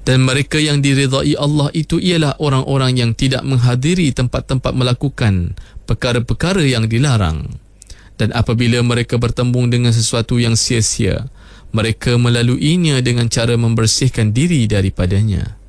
Dan mereka yang diridai Allah itu ialah orang-orang yang tidak menghadiri tempat-tempat melakukan perkara-perkara yang dilarang. Dan apabila mereka bertembung dengan sesuatu yang sia-sia, mereka melaluinya dengan cara membersihkan diri daripadanya.